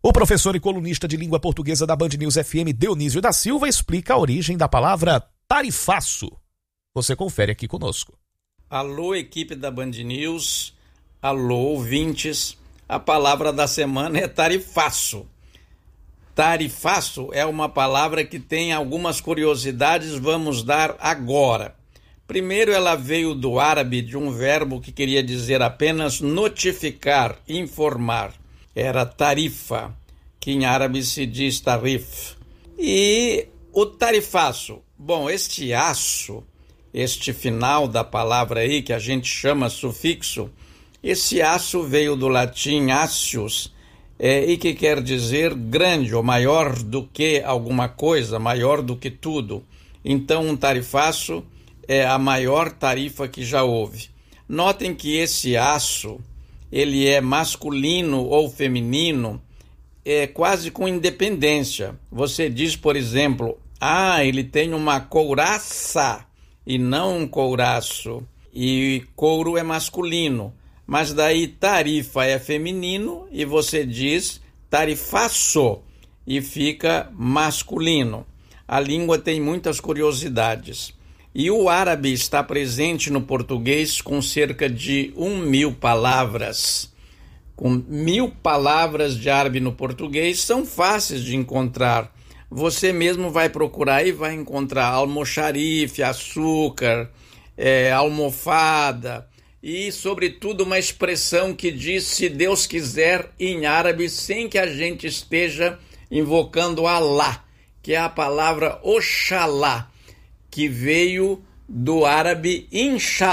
O professor e colunista de língua portuguesa da Band News FM, Dionísio da Silva, explica a origem da palavra tarifaço. Você confere aqui conosco. Alô, equipe da Band News. Alô, ouvintes. A palavra da semana é tarifaço. Tarifaço é uma palavra que tem algumas curiosidades, vamos dar agora. Primeiro, ela veio do árabe, de um verbo que queria dizer apenas notificar, informar. Era tarifa, que em árabe se diz tarif. E o tarifaço, bom, este aço, este final da palavra aí, que a gente chama sufixo, esse aço veio do latim acius, e que quer dizer grande ou maior do que alguma coisa, maior do que tudo. Então, um tarifaço é a maior tarifa que já houve. Notem que esse aço, ele é masculino ou feminino, quase com independência. Você diz, por exemplo, ele tem uma couraça e não um couraço. E couro é masculino. Mas daí tarifa é feminino e você diz tarifaço e fica masculino. A língua tem muitas curiosidades. E o árabe está presente no português com cerca de 1.000 palavras. Com 1.000 palavras de árabe no português são fáceis de encontrar. Você mesmo vai procurar e vai encontrar almoxarife, açúcar, almofada e, sobretudo, uma expressão que diz se Deus quiser em árabe sem que a gente esteja invocando Allah, que é a palavra Oxalá, que veio do árabe inshallah.